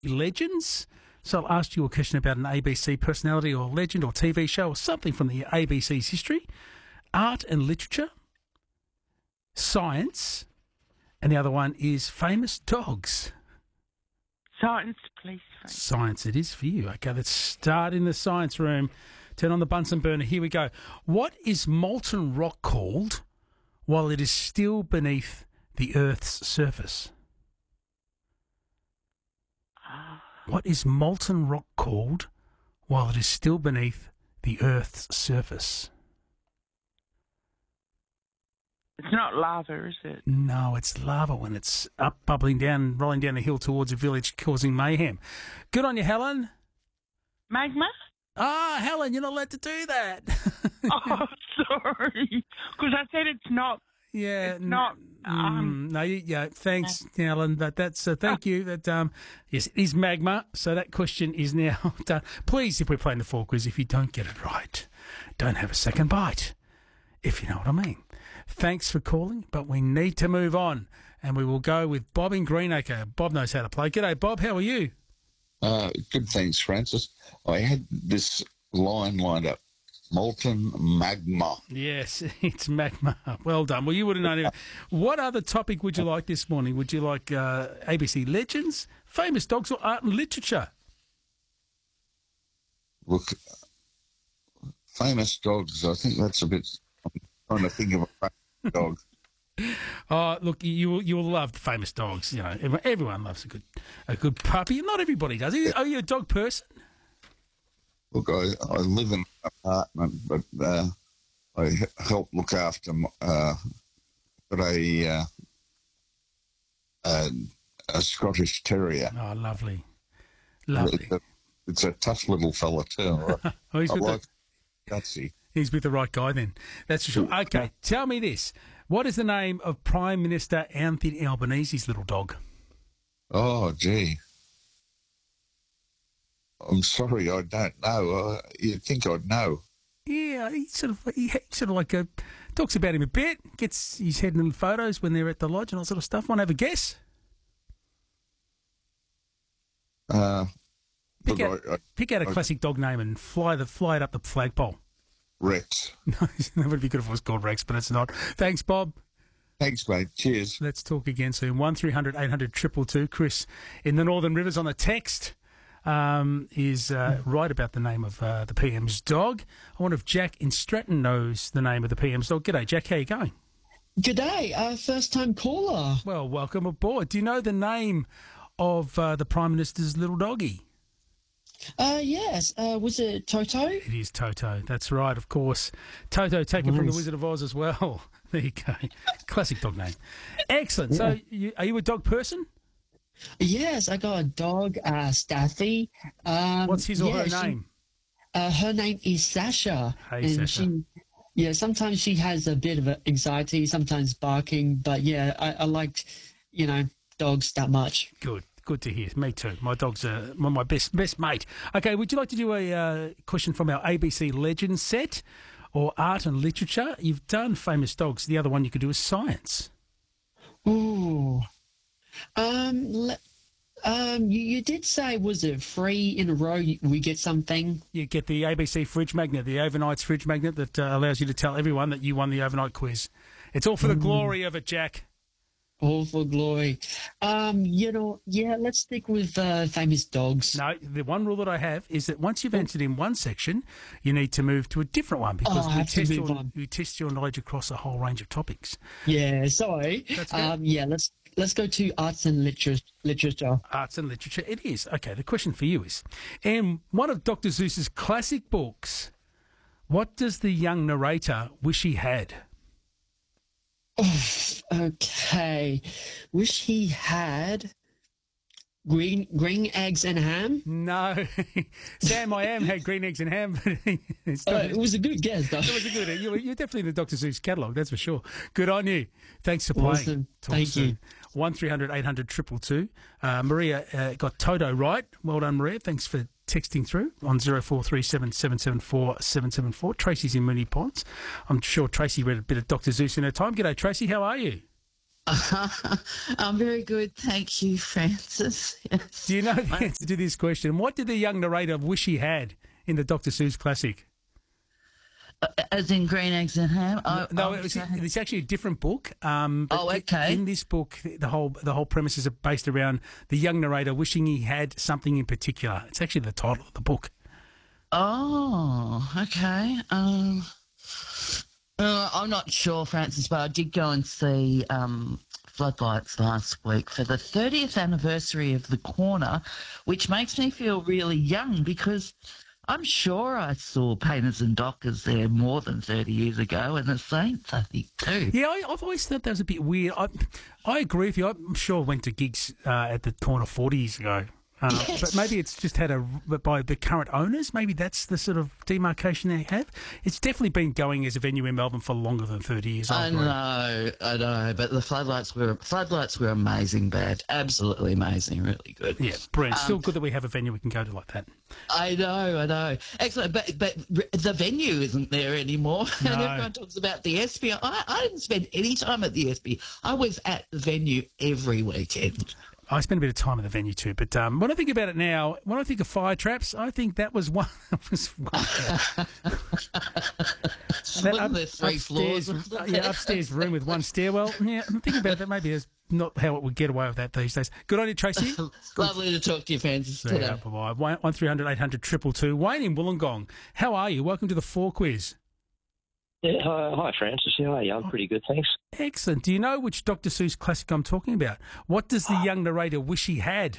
legends. So I'll ask you a question about an ABC personality or legend or TV show or something from the ABC's history, art and literature, science, and the other one is famous dogs. Science, please. Science it is for you. Okay, let's start in the science room. Turn on the Bunsen burner. Here we go. What is molten rock called while it is still beneath the Earth's surface? What is molten rock called while it is still beneath the Earth's surface? It's not lava, is it? No, it's lava when it's up, bubbling down, rolling down the hill towards a village, causing mayhem. Good on you, Helen. Magma? Ah, Helen, you're not allowed to do that. Oh, sorry. Because I said it's not. Yeah, it's not. No, yeah. Thanks, Helen. That's thank you. That yes, it is magma. So that question is now done. Please, if we're playing the fall quiz, if you don't get it right, don't have a second bite. If you know what I mean. Thanks for calling, but we need to move on, and we will go with Bob in Greenacre. Bob knows how to play. G'day, Bob. How are you? Good, thanks, Francis. I had this line lined up. Molten magma. Yes, it's magma. Well done. Well, you would have known it. What other topic would you like this morning? Would you like ABC legends, famous dogs, or art and literature? Look, famous dogs, I think that's a bit... I'm trying to think of a famous dog. Oh, look, you will love famous dogs. You know, everyone loves a good puppy. Not everybody does. Are you a dog person? Look, I live in an apartment, but I help look after a Scottish Terrier. Oh, lovely. Lovely. It's a tough little fella too. Oh, gutsy. He's with the right guy then. That's for sure. Okay, tell me this. What is the name of Prime Minister Anthony Albanese's little dog? Oh, gee. I'm sorry, I don't know. You'd think I'd know. Yeah, he sort of like talks about him a bit, gets his head in the photos when they're at the lodge and all sort of stuff. Want to have a guess? Pick out a classic dog name and fly it up the flagpole. Rex. No, that would be good if it was called Rex, but it's not. Thanks, Bob. Thanks, mate. Cheers. Let's talk again soon. 1300 800 222. Chris in the Northern Rivers on the text is right about the name of the PM's dog. I wonder if Jack in Stratton knows the name of the PM's dog. G'day, Jack. How you going? G'day. First-time caller. Well, welcome aboard. Do you know the name of the Prime Minister's little doggy? Yes. Was it Toto? It is Toto. That's right, of course. Toto, taken from The Wizard of Oz as well. There you go. Classic dog name. Excellent. Yeah. So, are you a dog person? Yes, I got a dog, Staffy. What's his or her name? Her name is Sasha. Hey, Sasha. Sometimes she has a bit of anxiety, sometimes barking, but yeah, I like, dogs that much. Good to hear. Me too. My dog's my best mate. Okay, would you like to do a question from our ABC Legends set or art and literature? You've done famous dogs. The other one you could do is science. Ooh. You did say, was it 3 in a row we get something? You get the ABC fridge magnet, the overnight fridge magnet that allows you to tell everyone that you won the overnight quiz. It's all for the glory of it, Jack. All for glory. Let's stick with famous dogs. No, the one rule that I have is that once you've answered in one section, you need to move to a different one because we test your knowledge across a whole range of topics. Yeah, sorry. Let's go to arts and literature. Arts and literature it is. Okay, the question for you is, in one of Dr. Seuss's classic books, what does the young narrator wish he had? Okay. Wish he had green eggs and ham? No. Sam I Am had green eggs and ham. But it was a good guess, though. It was a good. You're definitely in the Dr. Seuss catalogue, that's for sure. Good on you. Thanks for playing. Awesome. Thank you. 1300 800 222. Maria got Toto right. Well done, Maria. Thanks for texting through on 0437 774 774. Tracy's in Moonee Ponds. I'm sure Tracy read a bit of Dr. Seuss in her time. G'day, Tracy. How are you? I'm very good, thank you, Francis. Yes. Do you know the answer to this question? What did the young narrator wish he had in the Dr. Seuss classic? As in green eggs and ham? No, it's actually a different book. Okay. In this book, the whole premise is based around the young narrator wishing he had something in particular. It's actually the title of the book. Oh, okay. I'm not sure, Francis, but I did go and see Floodlights last week for the 30th anniversary of The Corner, which makes me feel really young because I'm sure I saw Painters and Dockers there more than 30 years ago, and the Saints, I think, too. Yeah, I've always thought that was a bit weird. I agree with you. I'm sure I went to gigs at the Corner 40 years ago. But maybe it's just by the current owners. Maybe that's the sort of demarcation they have. It's definitely been going as a venue in Melbourne for longer than 30 years. I know. But the Floodlights were amazing, bad, absolutely amazing, really good. Yeah, brilliant. Still good that we have a venue we can go to like that. I know. Excellent, but the venue isn't there anymore, No. and everyone talks about the Espy. I didn't spend any time at the Espy. I was at the venue every weekend. I spent a bit of time at the venue too, but when I think about it now, when I think of Fire Traps, I think that was one. Wasn't there three floors? Upstairs room with one stairwell. Yeah, I'm thinking about that. Maybe it's not how it would get away with that these days. Good on you, Tracy. Lovely to talk to you, fans. Yeah, bye-bye. 1300 800 222. Wayne in Wollongong. How are you? Welcome to the 4 Quiz. Yeah, hi, Francis. How are you? I'm pretty good, thanks. Excellent. Do you know which Dr. Seuss classic I'm talking about? What does the young narrator wish he had?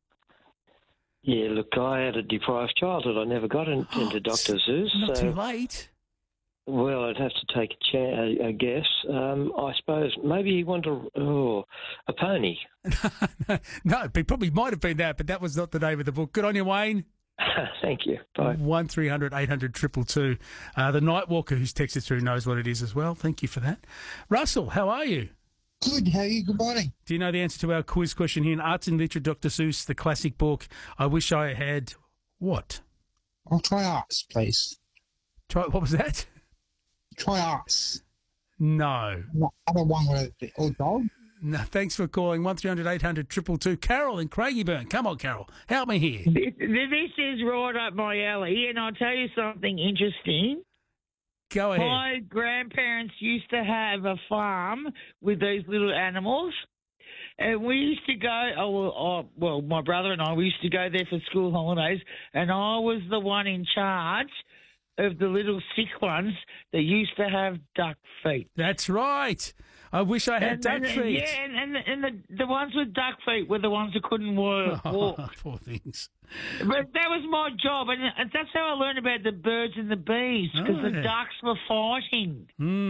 Yeah, look, I had a deprived childhood. I never got into Dr. Seuss. Not too late. Well, I'd have to take a guess. I suppose maybe he wanted a pony. No, it probably might have been that, but that was not the name of the book. Good on you, Wayne. Thank you. Bye. 1300 800 222. The Nightwalker who's texted through knows what it is as well. Thank you for that. Russell, how are you? Good. How are you? Good morning. Do you know the answer to our quiz question here in Arts and Literature, Dr. Seuss, the classic book? I wish I had what? I'll try arts, please. What was that? Try arts. No. Other one with a dog. No, thanks for calling 1300 800 222. Carol in Craigieburn. Come on, Carol. Help me here. This is right up my alley, and I'll tell you something interesting. Go ahead. My grandparents used to have a farm with these little animals, and we used to go, my brother and I, we used to go there for school holidays, and I was the one in charge of the little sick ones that used to have duck feet. That's right. I wish I had duck feet. Yeah, and the ones with duck feet were the ones that couldn't walk. Poor things. But that was my job, and that's how I learned about the birds and the bees, because the ducks were fighting.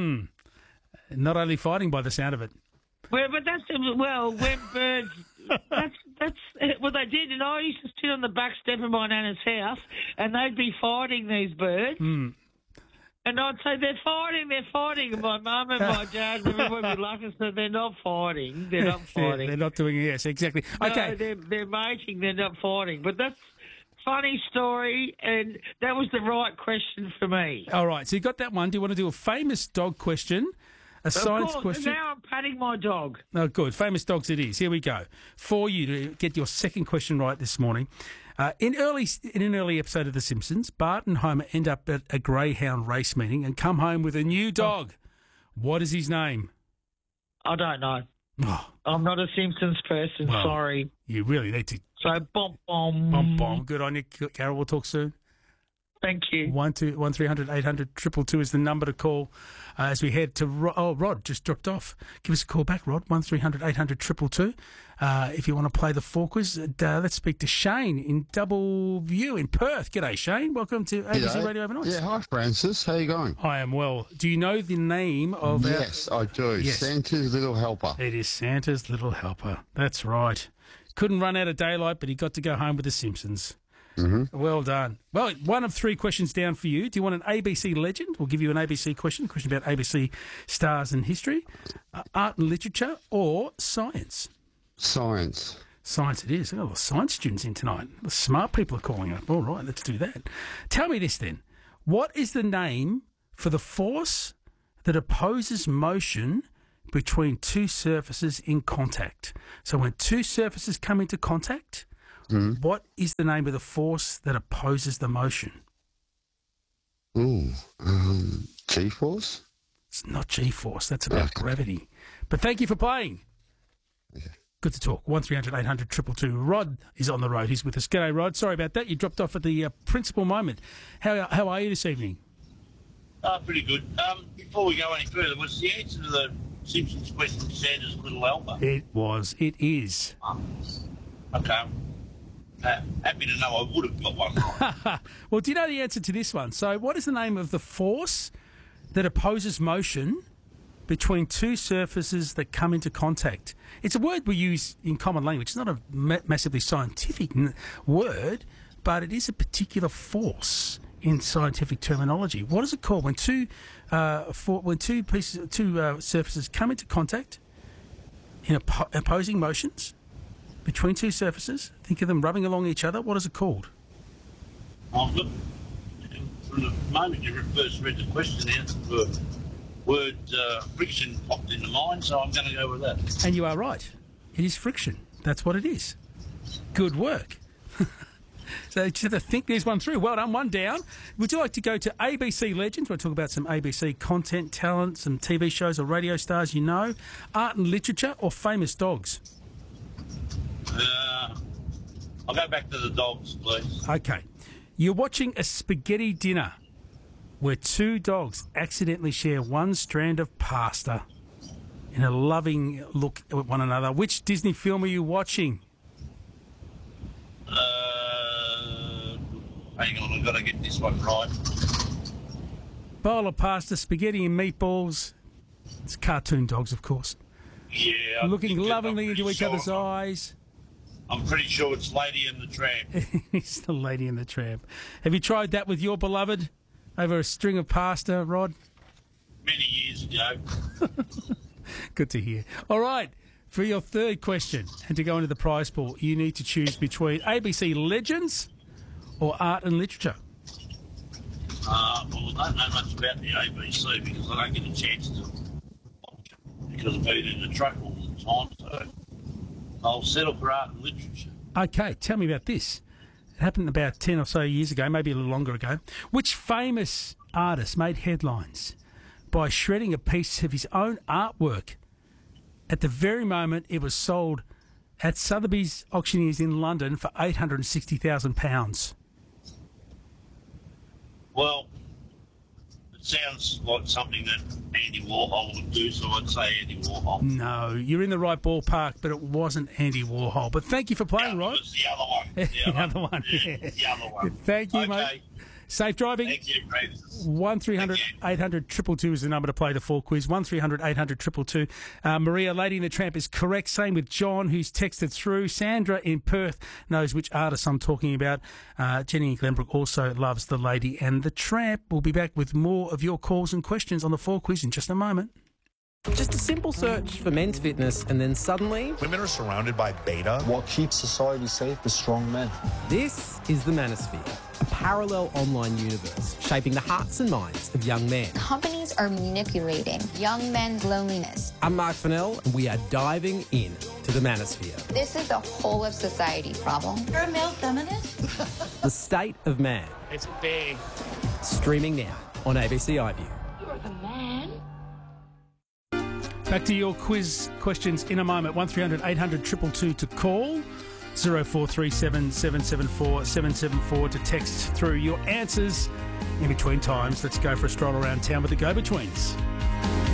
Not only fighting by the sound of it. Well, but when birds, that's what they did. And I used to sit on the back step of my nana's house, and they'd be fighting these birds. And I'd say, they're fighting. And my mum and my dad would be laughing, so they're not fighting. They're not fighting. They're not doing it, yes, exactly. Okay. No, they're mating, they're not fighting. But that's a funny story, and that was the right question for me. All right, so you got that one. Do you want to do a famous dog question? A science of course, question? Now I'm patting my dog. Oh, good. Famous dogs it is. Here we go. For you to get your second question right this morning. In an early episode of The Simpsons, Bart and Homer end up at a greyhound race meeting and come home with a new dog. What is his name? I don't know. Oh, I'm not a Simpsons person, well, sorry. You really need to. So, bom. Good on you, Carol. We'll talk soon. Thank you. 1300 800 222 is the number to call as we head to Rod just dropped off. Give us a call back, Rod, 1300 800 222. If you want to play the 4 Quiz, let's speak to Shane in Double View in Perth. G'day, Shane. Welcome to ABC Radio Overnight. Yeah, hi, Francis. How you going? I am well. Do you know the name of Yes, I do. Yes. Santa's Little Helper. It is Santa's Little Helper. That's right. Couldn't run out of daylight, but he got to go home with the Simpsons. Mm-hmm. Well done. Well, one of 3 questions down for you. Do you want an ABC legend? We'll give you an ABC question, a question about ABC stars and history, art and literature, or science? Science. Science it is. We've got a lot of science students in tonight. The smart people are calling up. All right, let's do that. Tell me this then. What is the name for the force that opposes motion between two surfaces in contact. So when two surfaces come into contact, what is the name of the force that opposes the motion? Ooh, G-force? It's not G-force. That's about gravity. But thank you for playing. Okay. Good to talk. 1300 800 222. Rod is on the road. He's with us. G'day, Rod. Sorry about that. You dropped off at the principal moment. How are you this evening? Pretty good. Before we go any further, was the answer to the Simpsons question Santa's little helper? It was. It is. Okay. Happy to know I would have got one right. Well, do you know the answer to this one? So what is the name of the force that opposes motion between two surfaces that come into contact? It's a word we use in common language. It's not a massively scientific word, but it is a particular force in scientific terminology. What is it called when two surfaces come into contact in opposing motions between two surfaces? Think of them rubbing along each other. What is it called? Look, from the moment you first read the question, the answer for word friction popped into mind, so I'm going to go with that. And you are right. It is friction. That's what it is. Good work. So you just have to think there's one through. Well done, one down. Would you like to go to ABC Legends? We'll talk about some ABC content, talent, some TV shows or radio stars you know, art and literature, or famous dogs? I'll go back to the dogs, please. Okay. You're watching a spaghetti dinner where two dogs accidentally share one strand of pasta in a loving look at one another. Which Disney film are you watching? Hang on, I've got to get this one right. Bowl of pasta, spaghetti and meatballs. It's cartoon dogs, of course. Yeah. Looking lovingly into each other's eyes. I'm pretty sure it's Lady and the Tramp. It's the Lady and the Tramp. Have you tried that with your beloved over a string of pasta, Rod? Many years ago. Good to hear. All right. For your third question, and to go into the prize pool, you need to choose between ABC Legends or art and literature. Well, I don't know much about the ABC because I don't get a chance to watch because I've been in the truck all the time, so I'll settle for art and literature. Okay, tell me about this. It happened about 10 or so years ago, maybe a little longer ago. Which famous artist made headlines by shredding a piece of his own artwork at the very moment it was sold at Sotheby's Auctioneers in London for £860,000? Well, it sounds like something that Andy Warhol would do, so I'd say Andy Warhol. No, you're in the right ballpark, but it wasn't Andy Warhol. But thank you for playing, Rod. It was the other one. The other one. Yeah, the other one. Thank you, okay. mate. Safe driving. Thank you, Francis. 1300 800 222 is the number to play the full quiz. 1300 800 222. Maria, Lady and the Tramp is correct. Same with John, who's texted through. Sandra in Perth knows which artist I'm talking about. Jenny in Glenbrook also loves the Lady and the Tramp. We'll be back with more of your calls and questions on the full quiz in just a moment. Just a simple search for men's fitness and then suddenly... women are surrounded by beta. What keeps society safe is strong men. This is the Manosphere, a parallel online universe shaping the hearts and minds of young men. Companies are manipulating young men's loneliness. I'm Mark Fennell, and we are diving in to the Manosphere. This is the whole of society problem. You're a male feminist? The State of Man. It's big. Streaming now on ABC iView. You're the man. Back to your quiz questions in a moment. 1300 800 222 to call. 0437 774 774 to text through your answers in between times. Let's go for a stroll around town with the Go-Betweens.